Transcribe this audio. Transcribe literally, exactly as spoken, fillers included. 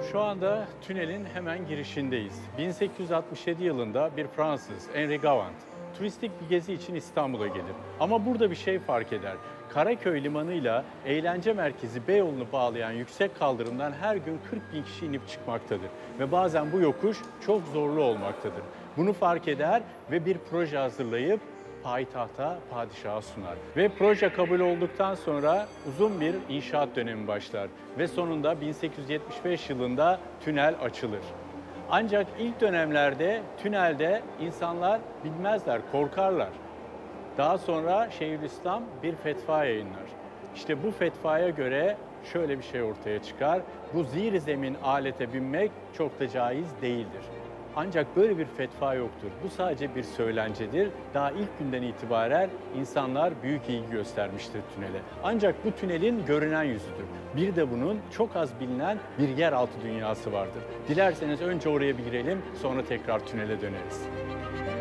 Şu anda tünelin hemen girişindeyiz. bin sekiz yüz altmış yedi yılında bir Fransız, Henri Gavant, turistik bir gezi için İstanbul'a gelir. Ama burada bir şey fark eder. Karaköy limanıyla eğlence merkezi Beyoğlu'nu bağlayan yüksek kaldırımdan her gün kırk bin kişi inip çıkmaktadır. Ve bazen bu yokuş çok zorlu olmaktadır. Bunu fark eder ve bir proje hazırlayıp payitahta padişaha sunar. Ve proje kabul olduktan sonra uzun bir inşaat dönemi başlar. Ve sonunda bin sekiz yüz yetmiş beş yılında tünel açılır. Ancak ilk dönemlerde tünelde insanlar bilmezler, korkarlar. Daha sonra Şeyhülislam bir fetva yayınlar. İşte bu fetvaya göre şöyle bir şey ortaya çıkar. Bu zir zemin alete binmek çok da caiz değildir. Ancak böyle bir fetva yoktur. Bu sadece bir söylencedir. Daha ilk günden itibaren insanlar büyük ilgi göstermiştir tünele. Ancak bu tünelin görünen yüzüdür. Bir de bunun çok az bilinen bir yeraltı dünyası vardır. Dilerseniz önce oraya bir girelim, sonra tekrar tünele döneriz.